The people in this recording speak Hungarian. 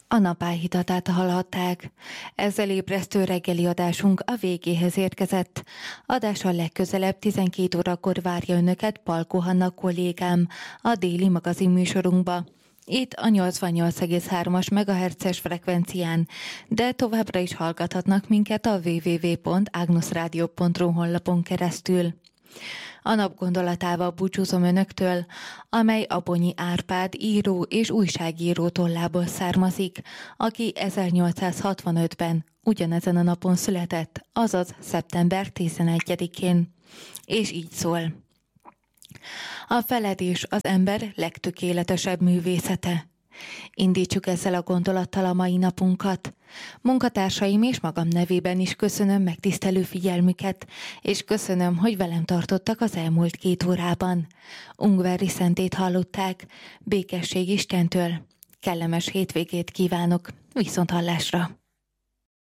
A napállhitatát hallhatták. Ezzel ébresztő reggeli adásunk a végéhez érkezett. Adással legközelebb 12 órakor várja önöket Palkó Hanna kollégám a déli magazin műsorunkba. Itt a 88,3-as MHz-es frekvencián, de továbbra is hallgathatnak minket a www.agnosradio.ru honlapon keresztül. A nap gondolatával búcsúzom önöktől, amely Abonyi Árpád író és újságíró tollából származik, aki 1865-ben ugyanezen a napon született, azaz szeptember 11-én. És így szól. A feledés az ember legtökéletesebb művészete. Indítsuk ezzel a gondolattal a mai napunkat. Munkatársaim és magam nevében is köszönöm megtisztelő figyelmüket, és köszönöm, hogy velem tartottak az elmúlt 2 órában. Ungvári Szentét hallották, békesség Istentől. Kellemes hétvégét kívánok, viszonthallásra!